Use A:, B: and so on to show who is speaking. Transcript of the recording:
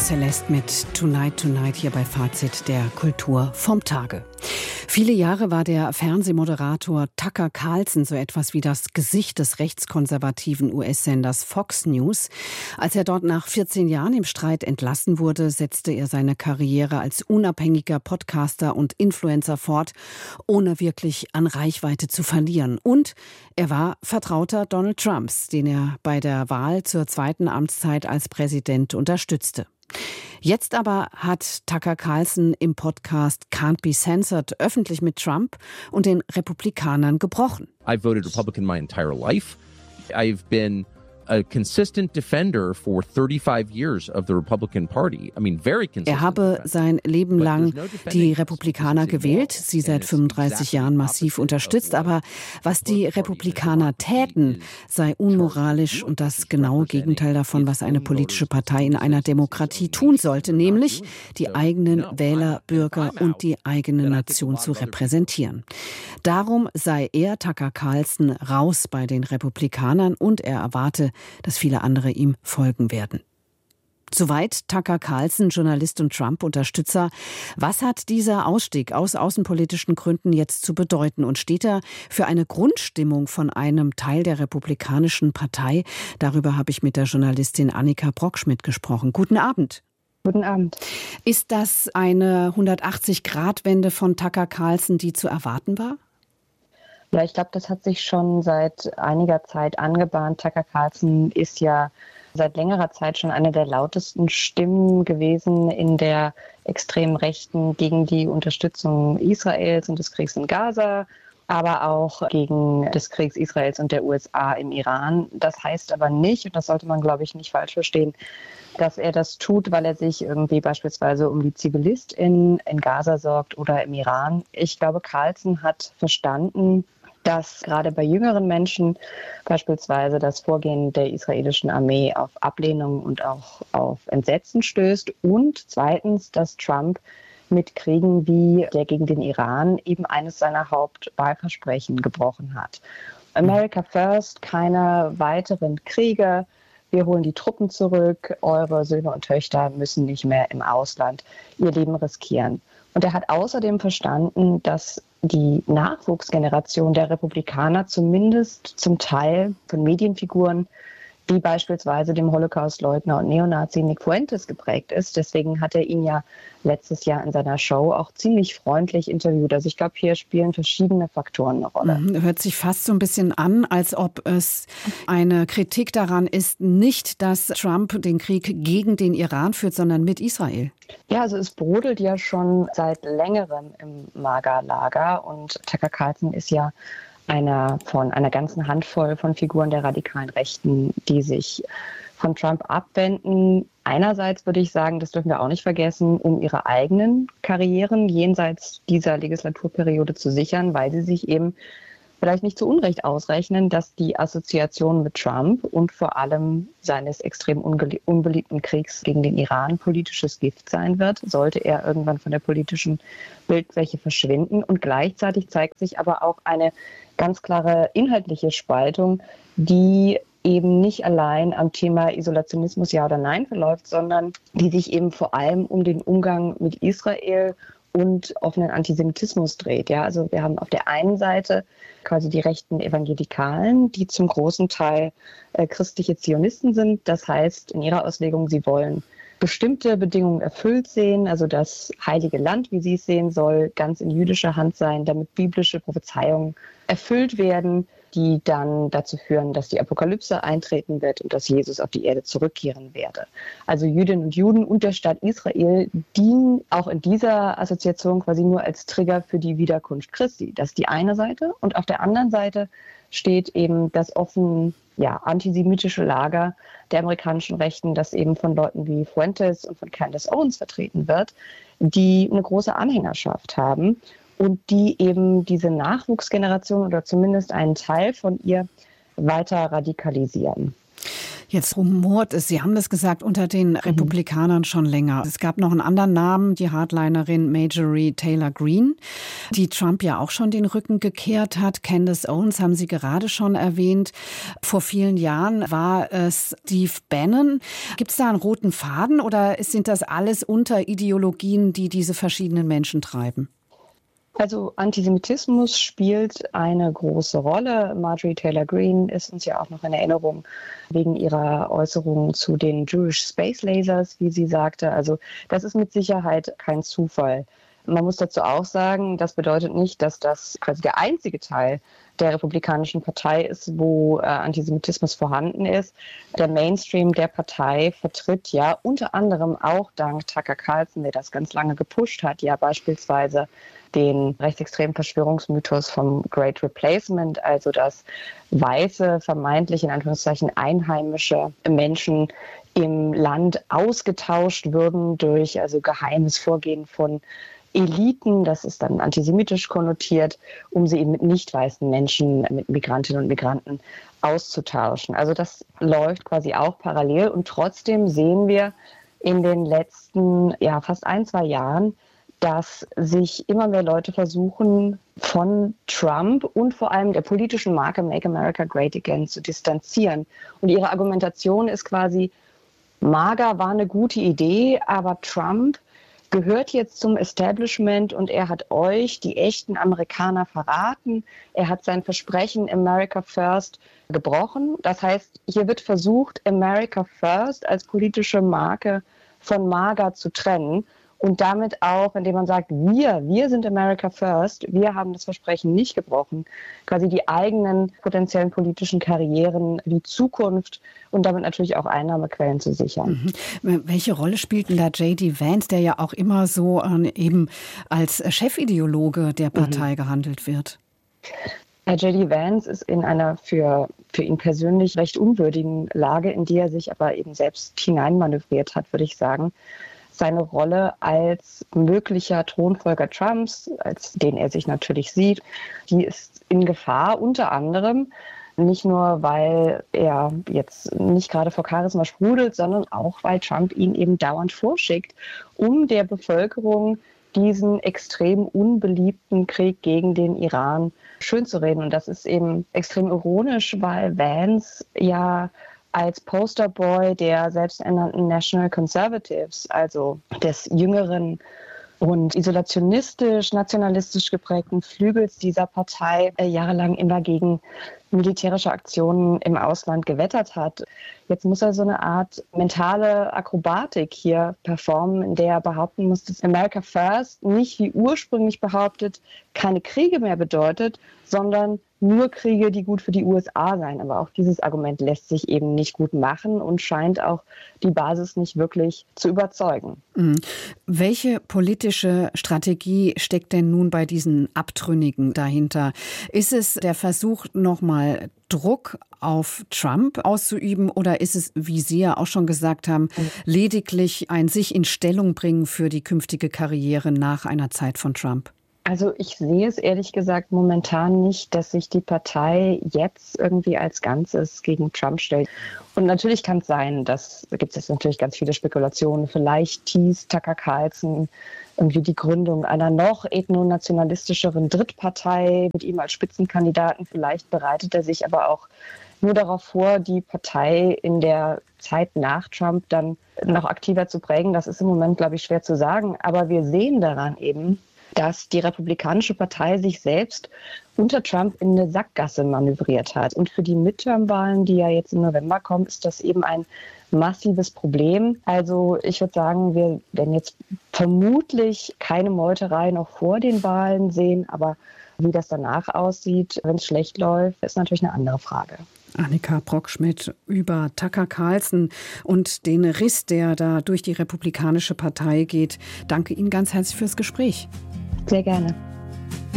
A: Celeste mit Tonight Tonight hier bei Fazit der Kultur vom Tage. Viele Jahre war der Fernsehmoderator Tucker Carlson so etwas wie das Gesicht des rechtskonservativen US-Senders Fox News. Als er dort nach 14 Jahren im Streit entlassen wurde, setzte er seine Karriere als unabhängiger Podcaster und Influencer fort, ohne wirklich an Reichweite zu verlieren. Und er war Vertrauter Donald Trumps, den er bei der Wahl zur zweiten Amtszeit als Präsident unterstützte. Jetzt aber hat Tucker Carlson im Podcast Can't Be Censored öffentlich mit Trump und den Republikanern gebrochen.
B: I've voted Republican my entire life. I've been a consistent defender for 35 years of the Republican Party. I mean, very consistent.
A: Er habe sein Leben lang die Republikaner gewählt, sie seit 35 Jahren massiv unterstützt. Aber was die Republikaner täten, sei unmoralisch und das genaue Gegenteil davon, was eine politische Partei in einer Demokratie tun sollte, nämlich die eigenen Wähler, Bürger und die eigene Nation zu repräsentieren. Darum sei er, Tucker Carlson, raus bei den Republikanern und er erwarte, dass viele andere ihm folgen werden. Soweit Tucker Carlson, Journalist und Trump-Unterstützer. Was hat dieser Ausstieg aus außenpolitischen Gründen jetzt zu bedeuten? Und steht er für eine Grundstimmung von einem Teil der Republikanischen Partei? Darüber habe ich mit der Journalistin Annika Brockschmidt gesprochen. Guten Abend.
C: Guten Abend.
A: Ist das eine 180-Grad-Wende von Tucker Carlson, die zu erwarten war?
C: Ja, ich glaube, das hat sich schon seit einiger Zeit angebahnt. Tucker Carlson ist ja seit längerer Zeit schon eine der lautesten Stimmen gewesen in der extremen Rechten gegen die Unterstützung Israels und des Kriegs in Gaza, aber auch gegen des Kriegs Israels und der USA im Iran. Das heißt aber nicht, und das sollte man, glaube ich, nicht falsch verstehen, dass er das tut, weil er sich irgendwie beispielsweise um die ZivilistInnen in Gaza sorgt oder im Iran. Ich glaube, Carlson hat verstanden, dass gerade bei jüngeren Menschen beispielsweise das Vorgehen der israelischen Armee auf Ablehnung und auch auf Entsetzen stößt. Und zweitens, dass Trump mit Kriegen wie der gegen den Iran eben eines seiner Hauptwahlversprechen gebrochen hat. America First, keine weiteren Kriege. Wir holen die Truppen zurück. Eure Söhne und Töchter müssen nicht mehr im Ausland ihr Leben riskieren. Und er hat außerdem verstanden, dass die Nachwuchsgeneration der Republikaner zumindest zum Teil von Medienfiguren wie beispielsweise dem Holocaust-Leugner und Neonazi Nick Fuentes geprägt ist. Deswegen hat er ihn ja letztes Jahr in seiner Show auch ziemlich freundlich interviewt. Also ich glaube, hier spielen verschiedene Faktoren eine Rolle.
A: Hört sich fast so ein bisschen an, als ob es eine Kritik daran ist, nicht, dass Trump den Krieg gegen den Iran führt, sondern mit Israel.
C: Ja, also es brodelt ja schon seit längerem im MAGA-Lager und Tucker Carlson ist ja einer von einer ganzen Handvoll von Figuren der radikalen Rechten, die sich von Trump abwenden. Einerseits würde ich sagen, das dürfen wir auch nicht vergessen, um ihre eigenen Karrieren jenseits dieser Legislaturperiode zu sichern, weil sie sich eben vielleicht nicht zu Unrecht ausrechnen, dass die Assoziation mit Trump und vor allem seines extrem unbeliebten Kriegs gegen den Iran politisches Gift sein wird, sollte er irgendwann von der politischen Bildfläche verschwinden. Und gleichzeitig zeigt sich aber auch eine ganz klare inhaltliche Spaltung, die eben nicht allein am Thema Isolationismus Ja oder Nein verläuft, sondern die sich eben vor allem um den Umgang mit Israel und offenen Antisemitismus dreht. Ja, also wir haben auf der einen Seite quasi die rechten Evangelikalen, die zum großen Teil christliche Zionisten sind. Das heißt, in ihrer Auslegung, sie wollen bestimmte Bedingungen erfüllt sehen, also das heilige Land, wie sie es sehen soll, ganz in jüdischer Hand sein, damit biblische Prophezeiungen erfüllt werden, die dann dazu führen, dass die Apokalypse eintreten wird und dass Jesus auf die Erde zurückkehren werde. Also Jüdinnen und Juden und der Staat Israel dienen auch in dieser Assoziation quasi nur als Trigger für die Wiederkunft Christi. Das ist die eine Seite. Und auf der anderen Seite steht eben das offen antisemitische Lager der amerikanischen Rechten, das eben von Leuten wie Fuentes und von Candace Owens vertreten wird, die eine große Anhängerschaft haben und die eben diese Nachwuchsgeneration oder zumindest einen Teil von ihr weiter radikalisieren.
A: Jetzt rumort es, Sie haben das gesagt, unter den Republikanern schon länger. Es gab noch einen anderen Namen, die Hardlinerin Marjorie Taylor Greene, die Trump ja auch schon den Rücken gekehrt hat. Candace Owens haben Sie gerade schon erwähnt. Vor vielen Jahren war es Steve Bannon. Gibt es da einen roten Faden oder sind das alles Unterideologien, die diese verschiedenen Menschen treiben?
C: Also Antisemitismus spielt eine große Rolle. Marjorie Taylor Greene ist uns ja auch noch in Erinnerung wegen ihrer Äußerungen zu den Jewish Space Lasers, wie sie sagte. Also das ist mit Sicherheit kein Zufall. Man muss dazu auch sagen, das bedeutet nicht, dass das quasi der einzige Teil der Republikanischen Partei ist, wo Antisemitismus vorhanden ist. Der Mainstream der Partei vertritt ja unter anderem auch dank Tucker Carlson, der das ganz lange gepusht hat, ja beispielsweise den rechtsextremen Verschwörungsmythos vom Great Replacement, also dass weiße, vermeintlich in Anführungszeichen einheimische Menschen im Land ausgetauscht würden durch also geheimes Vorgehen von Eliten, das ist dann antisemitisch konnotiert, um sie eben mit nicht weißen Menschen, mit Migrantinnen und Migranten auszutauschen. Also das läuft quasi auch parallel und trotzdem sehen wir in den letzten fast 1-2 Jahren, dass sich immer mehr Leute versuchen, von Trump und vor allem der politischen Marke Make America Great Again zu distanzieren. Und ihre Argumentation ist quasi, MAGA war eine gute Idee, aber Trump gehört jetzt zum Establishment und er hat euch, die echten Amerikaner, verraten. Er hat sein Versprechen America First gebrochen. Das heißt, hier wird versucht, America First als politische Marke von MAGA zu trennen. Und damit auch, indem man sagt, wir sind America First, wir haben das Versprechen nicht gebrochen, quasi die eigenen potenziellen politischen Karrieren, die Zukunft und damit natürlich auch Einnahmequellen zu sichern.
A: Welche Rolle spielt denn da J.D. Vance, der ja auch immer so eben als Chefideologe der Partei gehandelt wird?
C: J.D. Vance ist in einer für ihn persönlich recht unwürdigen Lage, in die er sich aber eben selbst hineinmanövriert hat, würde ich sagen. Seine Rolle als möglicher Thronfolger Trumps, als den er sich natürlich sieht, die ist in Gefahr, unter anderem nicht nur, weil er jetzt nicht gerade vor Charisma sprudelt, sondern auch, weil Trump ihn eben dauernd vorschickt, um der Bevölkerung diesen extrem unbeliebten Krieg gegen den Iran schönzureden. Und das ist eben extrem ironisch, weil Vance ja als Posterboy der selbsternannten National Conservatives, also des jüngeren und isolationistisch, nationalistisch geprägten Flügels dieser Partei jahrelang immer gegen militärische Aktionen im Ausland gewettert hat. Jetzt muss er so eine Art mentale Akrobatik hier performen, in der er behaupten muss, dass America First nicht wie ursprünglich behauptet keine Kriege mehr bedeutet, sondern nur Kriege, die gut für die USA seien. Aber auch dieses Argument lässt sich eben nicht gut machen und scheint auch die Basis nicht wirklich zu überzeugen.
A: Welche politische Strategie steckt denn nun bei diesen Abtrünnigen dahinter? Ist es der Versuch, nochmal Druck auf Trump auszuüben oder ist es, wie Sie ja auch schon gesagt haben, lediglich ein sich in Stellung bringen für die künftige Karriere nach einer Zeit von Trump?
C: Also ich sehe es ehrlich gesagt momentan nicht, dass sich die Partei jetzt irgendwie als Ganzes gegen Trump stellt. Und natürlich kann es sein, da gibt es jetzt natürlich ganz viele Spekulationen, vielleicht teast Tucker Carlson irgendwie die Gründung einer noch ethnonationalistischeren Drittpartei mit ihm als Spitzenkandidaten. Vielleicht bereitet er sich aber auch nur darauf vor, die Partei in der Zeit nach Trump dann noch aktiver zu prägen. Das ist im Moment, glaube ich, schwer zu sagen. Aber wir sehen daran eben, dass die Republikanische Partei sich selbst unter Trump in eine Sackgasse manövriert hat. Und für die Midterm-Wahlen, die ja jetzt im November kommen, ist das eben ein massives Problem. Also ich würde sagen, wir werden jetzt vermutlich keine Meuterei noch vor den Wahlen sehen, aber wie das danach aussieht, wenn es schlecht läuft, ist natürlich eine andere Frage.
A: Annika Brockschmidt über Tucker Carlson und den Riss, der da durch die Republikanische Partei geht. Danke Ihnen ganz herzlich fürs Gespräch.
C: Sehr gerne.